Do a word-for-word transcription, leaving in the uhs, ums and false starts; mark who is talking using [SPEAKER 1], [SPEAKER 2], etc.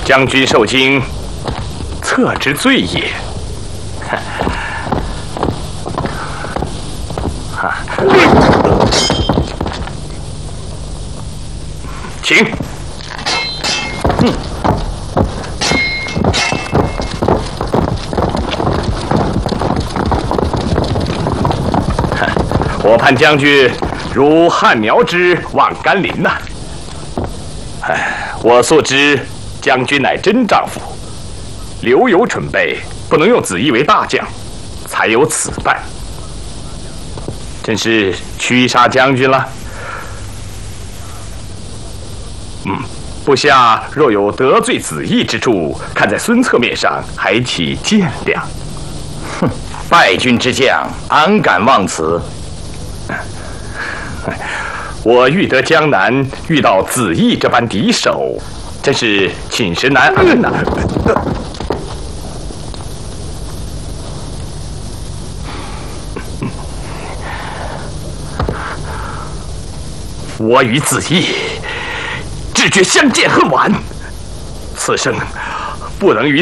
[SPEAKER 1] 将军受惊，侧之罪也。请。嗯。我盼将军如旱苗之望甘霖呐、啊。哎，我素知将军乃真丈夫，留有准备，不能用子义为大将，才有此败。真是屈杀将军了。嗯，部下若有得罪子义之处，看在孙策面上，还请见谅。
[SPEAKER 2] 哼，败军之将，安敢忘辞？
[SPEAKER 1] 我欲得江南，遇到子义这般敌手，真是寝食难安呐、啊！我与子义志决相见恨晚，此生不能与